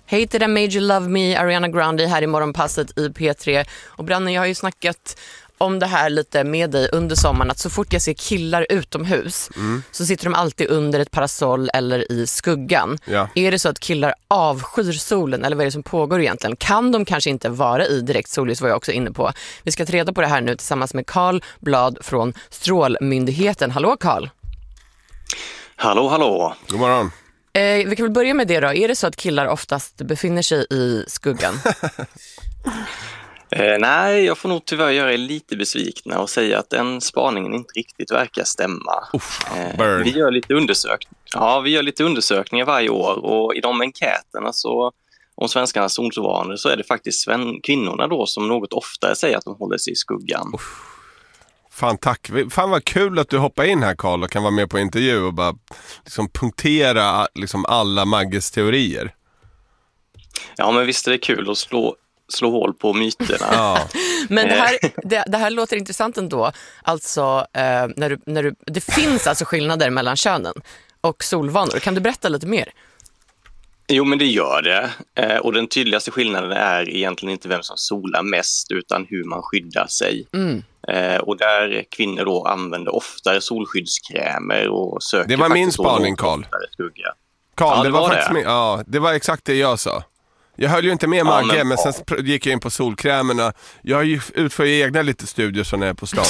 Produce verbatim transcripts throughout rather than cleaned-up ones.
Hej till den Made You Love Me, Ariana Grande här i morgonpasset i P tre. Och Branne, jag har ju snackat om det här lite med dig under sommaren, att så fort jag ser killar utomhus mm. så sitter de alltid under ett parasoll eller i skuggan. Ja. Är det så att killar avskyr solen, eller vad är det som pågår egentligen? Kan de kanske inte vara i direkt solljus, var jag också inne på. Vi ska ta reda på det här nu tillsammans med Carl Blad från Strålmyndigheten. Hallå Carl! Hallå, hallå! God morgon! Eh, vi kan väl börja med det då. Är det så att killar oftast befinner sig i skuggan? eh, nej, jag får nog tyvärr göra er lite besvikna och säga att den spaningen inte riktigt verkar stämma. Uff, eh, vi, gör lite undersök- ja, vi gör lite undersökningar varje år, och i de enkäterna så, om svenskarnas solvanor, så är det faktiskt sven- kvinnorna då som något oftare säger att de håller sig i skuggan. Uff. Fan, tack. Fan vad kul att du hoppar in här, Carl, och kan vara med på intervju och bara liksom punktera liksom alla Magges teorier. Ja, men visst är det kul att slå, slå hål på myterna. Ja. Men det här, det, det här låter intressant ändå. Alltså, eh, när du, när du, det finns alltså skillnader mellan könen och solvanor. Kan du berätta lite mer? Jo, men det gör det. Eh, och den tydligaste skillnaden är egentligen inte vem som solar mest, utan hur man skyddar sig. Mm. Eh, och där kvinnor då använder oftare solskyddskrämer och söker. Det var min spaning, Carl. Skugga. Carl, ja, det, det var, var faktiskt det. Min, ja, det var exakt det jag sa. Jag höll ju inte med Magge, ja, men, men sen gick jag in på solkrämerna. Jag ju utför ju egna lite studier så när jag är på stan.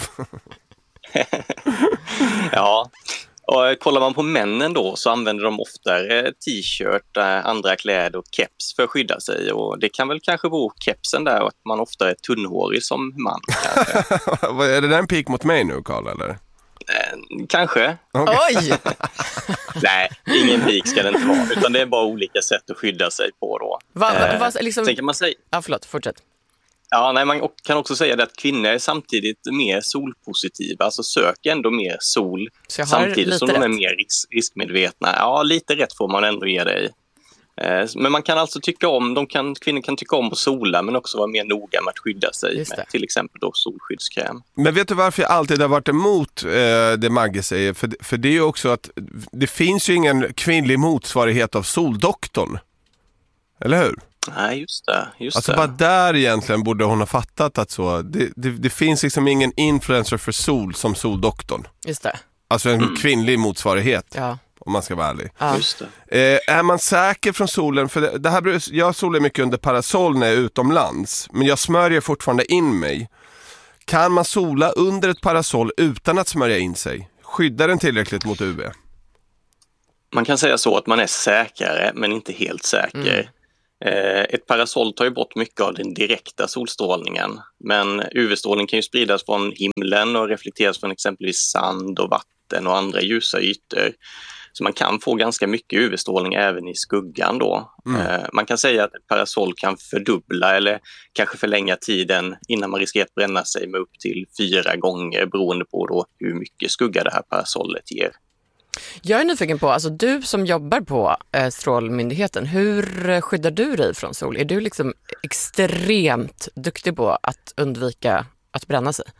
Ja. Och kollar man på männen då, så använder de oftare t-shirt, andra kläder och keps för att skydda sig. Och det kan väl kanske vara kepsen där, att man ofta är tunnhårig som man. Är det där en pik mot mig nu, Carl, eller? Eh, kanske. Okay. Oj! Nej, ingen pik ska det inte vara, utan det är bara olika sätt att skydda sig på då. Va, va, va, eh, liksom... Sen kan man säga... Ja, förlåt, fortsätt. Ja, nej, man kan också säga det att kvinnor är samtidigt mer solpositiva, alltså söker ändå mer sol samtidigt som de är mer risk- riskmedvetna. Ja, lite rätt får man ändå ge dig. Eh, men man kan alltså tycka om, de kan, kvinnor kan tycka om att sola, men också vara mer noga med att skydda sig med till exempel då solskyddskräm. Men vet du varför jag alltid har varit emot eh, det Magge säger? För, för det är ju också att det finns ju ingen kvinnlig motsvarighet av Soldoktorn. Eller hur? Nej, just det. Just alltså det. bara där egentligen borde hon ha fattat att så, det, det, det finns liksom ingen influencer för sol som Soldoktorn. Just det. Alltså en Mm. kvinnlig motsvarighet, ja. om man ska vara ärlig. Ja. Just det. Eh, är man säker från solen, för det, det här, jag solar mycket under parasoll när jag är utomlands, men jag smörjer fortfarande in mig. Kan man sola under ett parasoll utan att smörja in sig? Skyddar den tillräckligt mot U V? Man kan säga så att man är säkrare, men inte helt säker. Mm. Ett parasoll tar ju bort mycket av den direkta solstrålningen, men U V-strålning kan ju spridas från himlen och reflekteras från exempelvis sand och vatten och andra ljusa ytor. Så man kan få ganska mycket U V-strålning även i skuggan då. Mm. Man kan säga att ett parasoll kan fördubbla eller kanske förlänga tiden innan man riskerar att bränna sig med upp till fyra gånger, beroende på då hur mycket skugga det här parasollet ger. Jag är nyfiken på, alltså du som jobbar på eh, Strålmyndigheten, hur skyddar du dig från sol? Är du liksom extremt duktig på att undvika att bränna sig?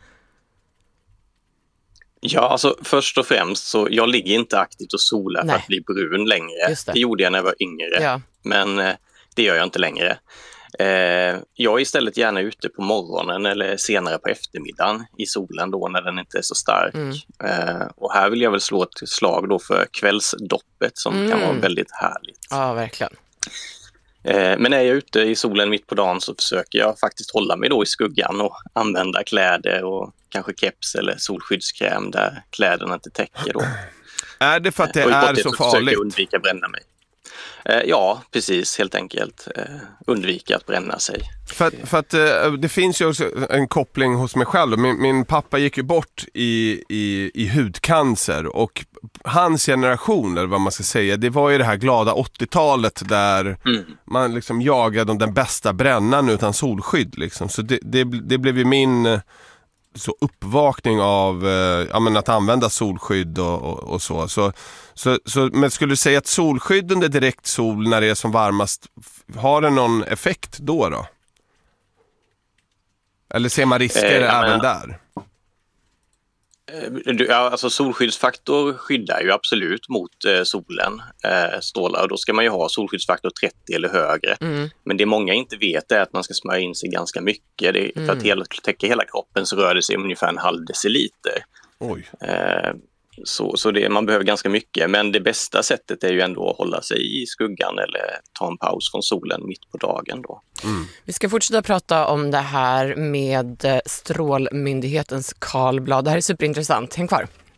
Ja, alltså först och främst så jag ligger inte aktivt och solar för att bli brun längre. Det. det gjorde jag när jag var yngre, ja. Men eh, det gör jag inte längre. Eh, jag är istället gärna ute på morgonen eller senare på eftermiddagen i solen då när den inte är så stark. Mm. Eh, och här vill jag väl slå ett slag då för kvällsdoppet som mm. kan vara väldigt härligt. Ja, verkligen. Eh, men när jag är ute i solen mitt på dagen så försöker jag faktiskt hålla mig då i skuggan och använda kläder och kanske keps eller solskyddskräm där kläderna inte täcker då. Är det för att det eh, är så, så farligt? Försöker jag undvika att bränna mig. Eh, ja, precis, helt enkelt. Eh, undvika att bränna sig. För att, för att eh, det finns ju också en koppling hos mig själv. Min, min pappa gick ju bort i, i, i hudcancer, och hans generation, eller vad man ska säga, det var ju det här glada åttiotalet där mm. man liksom jagade den bästa brännan utan solskydd liksom. Så det, det, det blev ju min så uppvakning av eh, ja, men att använda solskydd och, och, och så. Så, så, så. Men skulle du säga att solskydd under direkt sol när det är som varmast, har det någon effekt då då? Eller ser man risker eh, även men, där? Ja, alltså solskyddsfaktor skyddar ju absolut mot eh, solen eh, strålar, och då ska man ju ha solskyddsfaktor trettio eller högre. Mm. Men det många inte vet är att man ska smörja in sig ganska mycket. Det, mm. För att hela, täcka hela kroppen så rör det sig om ungefär en halv deciliter. Oj. Eh, så så det, man behöver ganska mycket, men det bästa sättet är ju ändå att hålla sig i skuggan eller ta en paus från solen mitt på dagen då. Mm. Vi ska fortsätta prata om det här med Strålmyndighetens Carl Blad. Det här är superintressant. Häng kvar.